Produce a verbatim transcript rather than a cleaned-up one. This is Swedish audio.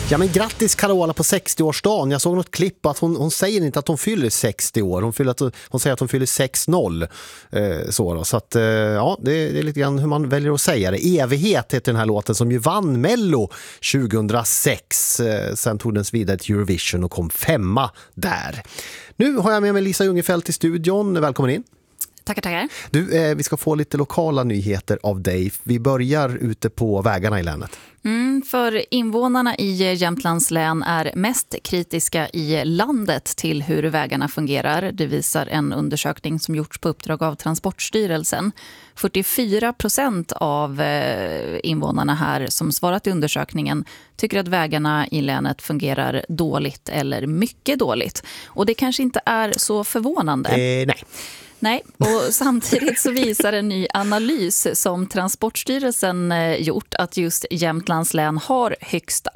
Ja, men grattis Carola på sextioårsdagen. Jag såg något klipp att hon, hon säger inte att hon fyller sextio år. Hon, fyller att, hon säger att hon fyller sex noll. Eh, så då. så att, eh, ja, det, det är lite grann hur man väljer att säga det. Evighet heter den här låten som ju vann Mello tjugohundrasex. Eh, sen tog den vidare till Eurovision och kom femma där. Nu har jag med mig Lisa Jungerfeldt i studion. Välkommen in. Tackar, tackar. Du, eh, vi ska få lite lokala nyheter av dig. Vi börjar ute på vägarna i länet. Mm, för invånarna i Jämtlands län är mest kritiska i landet till hur vägarna fungerar. Det visar en undersökning som gjorts på uppdrag av Transportstyrelsen. fyrtiofyra procent av invånarna här som svarat i undersökningen tycker att vägarna i länet fungerar dåligt eller mycket dåligt. Och det kanske inte är så förvånande. Eh, nej. Nej, och samtidigt så visar en ny analys som Transportstyrelsen gjort att just Jämtlands län har högst